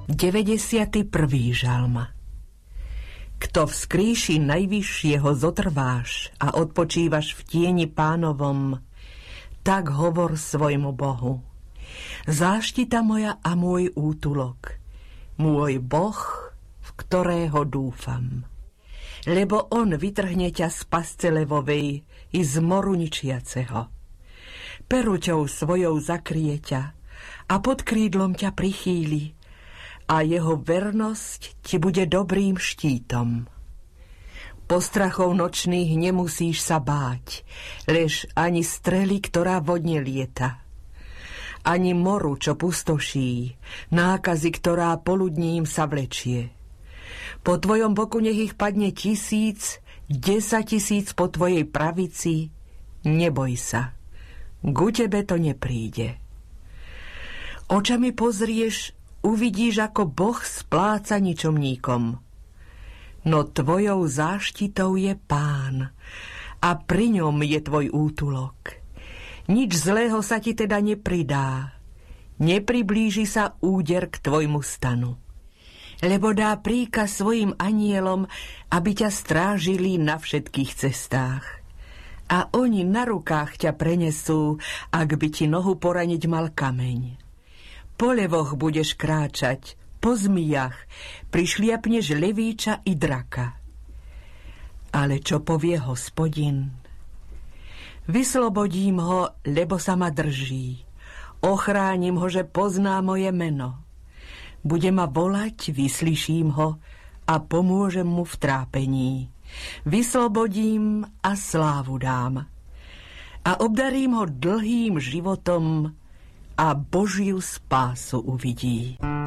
91. žalm. Kto v skrýši najvyššieho zotrváš a odpočívaš v tieni Pánovom, tak hovor svojmu Bohu. Záštita moja a môj útulok, môj Boh, v ktorého dúfam. Lebo on vytrhne ťa z pasce levovej i z moru ničiaceho. Peruťou svojou zakrie ťa a pod krídlom ťa prichýli a jeho vernosť ti bude dobrým štítom. Postrachov nočných nemusíš sa báť, lež ani strely, ktorá vodne lieta, ani moru, čo pustoší, nákazy, ktorá poludním sa vlečie. Po tvojom boku nech ich padne 1000, 10 000 po tvojej pravici, neboj sa, ku tebe to nepríde. Očami pozrieš, uvidíš, ako Boh spláca ničomníkom. No tvojou záštitou je Pán a pri ňom je tvoj útulok. Nič zlého sa ti teda nepridá, nepriblíži sa úder k tvojmu stanu. Lebo dá príkaz svojim anielom, aby ťa strážili na všetkých cestách. A oni na rukách ťa prenesú, ak by ti nohu poraniť mal kameň. Po levoch budeš kráčať, po zmijach prišliapneš levíča i draka. Ale čo povie Hospodin? Vyslobodím ho, lebo sa ma drží. Ochránim ho, že pozná moje meno. Bude ma volať, vyslyším ho a pomôžem mu v trápení. Vyslobodím a slávu dám. A obdarím ho dlhým životom a Božiu spásu uvidí.